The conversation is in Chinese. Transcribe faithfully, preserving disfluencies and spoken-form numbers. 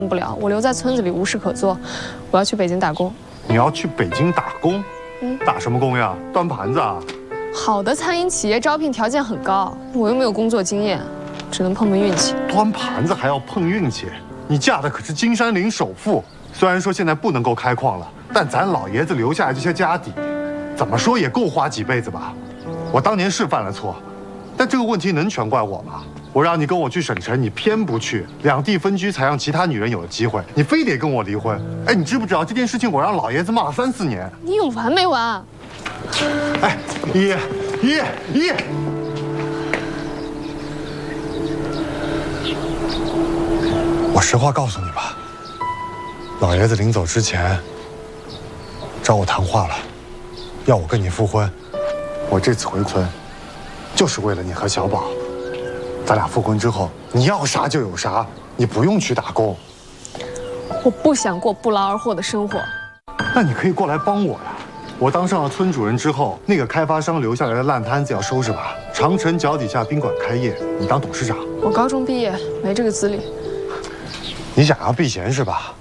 不了，我留在村子里无事可做，我要去北京打工。 你要去北京打工？ 嗯， 打什么工呀？端盘子啊？ 好的餐饮企业招聘条件很高，我又没有工作经验，只能碰碰运气。 端盘子还要碰运气？你嫁的可是金山林首富，虽然说现在不能够开矿了，但咱老爷子留下来这些家底，怎么说也够花几辈子吧？我当年是犯了错，但这个问题能全怪我吗？我让你跟我去省城，你偏不去，两地分居才让其他女人有了机会，你非得跟我离婚。哎，你知不知道这件事情我让老爷子骂了三四年？ 你有完没完？ 哎，依依依，我实话告诉你吧，老爷子临走之前找我谈话了，要我跟你复婚。我这次回村，就是为了你和小宝。咱俩复婚之后，你要啥就有啥，你不用去打工。 我不想过不劳而获的生活。 那你可以过来帮我呀。我当上了村主任之后，那个开发商留下来的烂摊子要收拾吧。长城脚底下宾馆开业，你当董事长。 我高中毕业，没这个资历。 你想要避嫌是吧？